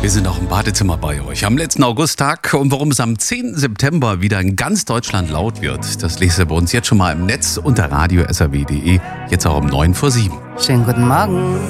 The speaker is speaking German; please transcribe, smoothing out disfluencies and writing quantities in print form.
Wir sind auch im Badezimmer bei euch am letzten Augusttag. Und warum es am 10. September wieder in ganz Deutschland laut wird, das lest ihr bei uns jetzt schon mal im Netz unter radio.swr.de. Jetzt auch um 9 vor 7. Schönen guten Morgen.